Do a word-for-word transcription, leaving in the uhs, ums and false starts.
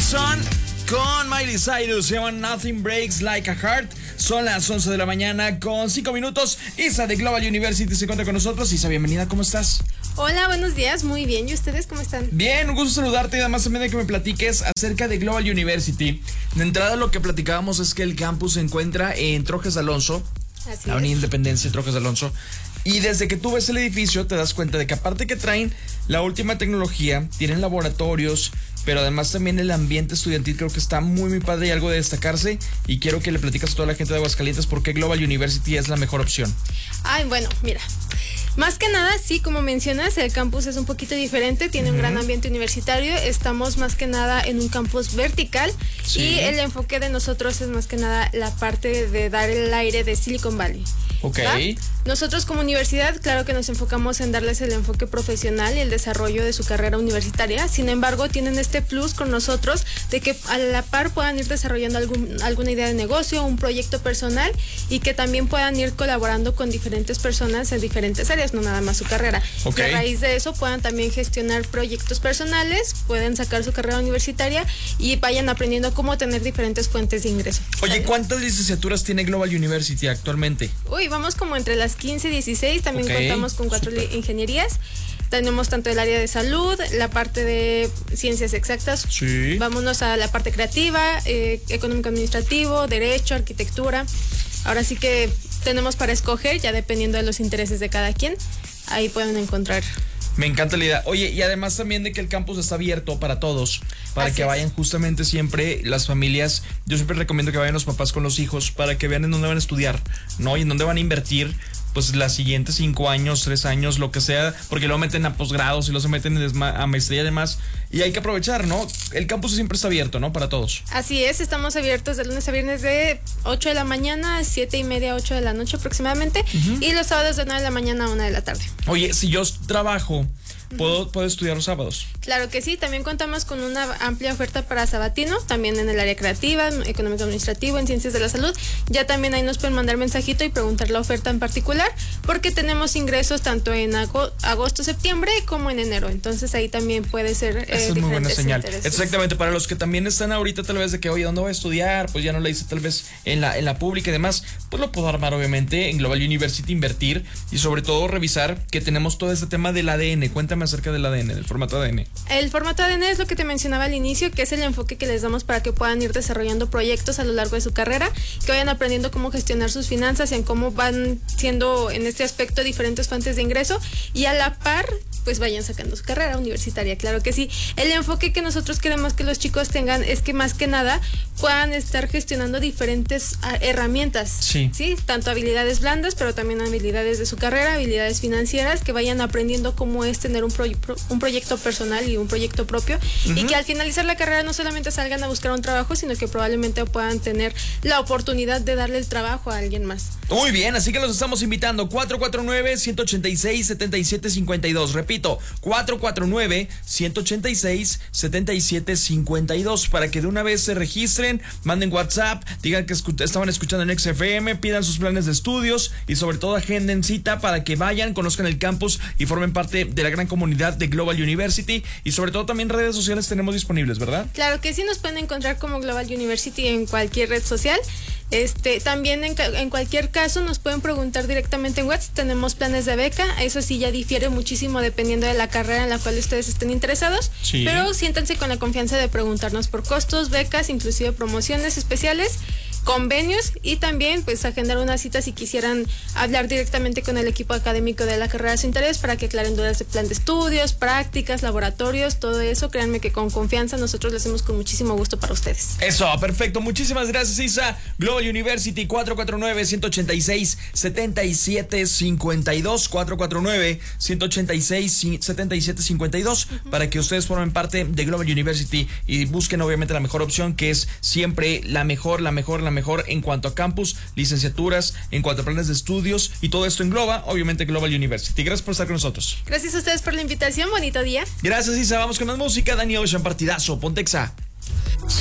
Jackson con Miley Cyrus, se llama Nothing Breaks Like a Heart. Son las once de la mañana con cinco minutos. Isa de Global University se encuentra con nosotros. Isa, bienvenida, ¿cómo estás? Hola, buenos días, muy bien. ¿Y ustedes cómo están? Bien, un gusto saludarte y además también de que me platiques acerca de Global University. De entrada lo que platicábamos es que el campus se encuentra en Trojes Alonso, Así la Avenida es. Independencia, Trojes Alonso. Y desde que tú ves el edificio te das cuenta de que aparte que traen la última tecnología, tienen laboratorios, pero además también el ambiente estudiantil creo que está muy muy padre y algo de destacarse. Y quiero que le platicas a toda la gente de Aguascalientes por qué Global University es la mejor opción. Ay, bueno, mira. Más que nada, sí, como mencionas, el campus es un poquito diferente, tiene uh-huh. un gran ambiente universitario, estamos más que nada en un campus vertical sí. y el enfoque de nosotros es más que nada la parte de dar el aire de Silicon Valley. Ok. ¿Va? Nosotros como universidad, claro que nos enfocamos en darles el enfoque profesional y el desarrollo de su carrera universitaria, sin embargo tienen este plus con nosotros de que a la par puedan ir desarrollando algún, alguna idea de negocio, un proyecto personal y que también puedan ir colaborando con diferentes personas en diferentes áreas, no nada más su carrera. Okay. Y a raíz de eso puedan también gestionar proyectos personales, pueden sacar su carrera universitaria y vayan aprendiendo cómo tener diferentes fuentes de ingreso. Oye, ¿sabes? ¿cuántas licenciaturas tiene Global University actualmente? Uy, vamos como entre las quince y dieciséis, también okay, contamos con cuatro super. ingenierías. Tenemos tanto el área de salud, la parte de ciencias exactas, sí. vámonos a la parte creativa, eh, económico-administrativo, derecho, arquitectura. Ahora sí que tenemos para escoger, ya dependiendo de los intereses de cada quien, ahí pueden encontrar. Me encanta la idea. Oye, y además también de que el campus está abierto para todos, para Así que vayan es. justamente siempre las familias. Yo siempre recomiendo que vayan los papás con los hijos para que vean en dónde van a estudiar, ¿no? Y en dónde van a invertir, pues, las siguientes cinco años, tres años, lo que sea, porque luego meten a posgrados y luego se meten a maestría y demás. Y hay que aprovechar, ¿no? El campus siempre está abierto, ¿no? Para todos. Así es, estamos abiertos de lunes a viernes de ocho de la mañana a siete y media, ocho de la noche aproximadamente. Uh-huh. Y los sábados de nueve de la mañana a una de la tarde. Oye, si yo trabajo, ¿puedo, uh-huh. ¿puedo estudiar los sábados? Claro que sí, también contamos con una amplia oferta para sabatino, también en el área creativa, económico administrativo, en ciencias de la salud. Ya también ahí nos pueden mandar mensajito y preguntar la oferta en particular, porque tenemos ingresos tanto en agosto, septiembre como en enero. Entonces ahí también puede ser eh, Esa es muy buena señal. Exactamente, para los que también están ahorita tal vez de que, oye, ¿dónde voy a estudiar? Pues ya no la hice tal vez en la, en la pública y demás, pues lo puedo armar obviamente en Global University, invertir y sobre todo revisar que tenemos todo este tema del A D N. Cuéntame acerca del A D N, del formato A D N. El formato A D N es lo que te mencionaba al inicio, que es el enfoque que les damos para que puedan ir desarrollando proyectos a lo largo de su carrera, que vayan aprendiendo cómo gestionar sus finanzas y en cómo van siendo en este aspecto diferentes fuentes de ingreso y a la par pues vayan sacando su carrera universitaria, claro que sí. El enfoque que nosotros queremos que los chicos tengan es que más que nada puedan estar gestionando diferentes uh, herramientas, sí. sí, tanto habilidades blandas, pero también habilidades de su carrera, habilidades financieras, que vayan aprendiendo cómo es tener un, proy- pro- un proyecto personal y un proyecto propio, uh-huh. y que al finalizar la carrera no solamente salgan a buscar un trabajo, sino que probablemente puedan tener la oportunidad de darle el trabajo a alguien más. Muy bien, así que los estamos invitando. Cuatro cuatro nueve, uno ocho seis, siete siete cinco dos. Repito, cuatro cuatro nueve, uno ocho seis, siete siete cinco dos, para que de una vez se registren, manden WhatsApp, digan que escu- estaban escuchando en X F M, pidan sus planes de estudios y sobre todo agenden cita para que vayan, conozcan el campus y formen parte de la gran comunidad de Global University. Y sobre todo también redes sociales tenemos disponibles, ¿verdad? Claro que sí, nos pueden encontrar como Global University en cualquier red social. Este, también en, en cualquier caso nos pueden preguntar directamente en WhatsApp, tenemos planes de beca, eso sí ya difiere muchísimo dependiendo de la carrera en la cual ustedes estén interesados, sí. pero siéntanse con la confianza de preguntarnos por costos, becas, inclusive promociones especiales, convenios y también pues agendar una cita si quisieran hablar directamente con el equipo académico de la carrera de su interés para que aclaren dudas de plan de estudios, prácticas, laboratorios, todo eso. Créanme que con confianza nosotros lo hacemos con muchísimo gusto para ustedes. Eso, perfecto, muchísimas gracias, Isa. Global University, cuatro cuatro nueve, uno ocho seis, siete siete cinco dos, cuatro cuatro nueve, uno ocho seis, siete siete cinco dos, uh-huh. para que ustedes formen parte de Global University y busquen obviamente la mejor opción, que es siempre la mejor, la mejor, la mejor en cuanto a campus, licenciaturas, en cuanto a planes de estudios, y todo esto engloba obviamente Global University. Gracias por estar con nosotros. Gracias a ustedes por la invitación, bonito día. Gracias, Isa. Vamos con más música. Danny Ocean, partidazo, Pontexa.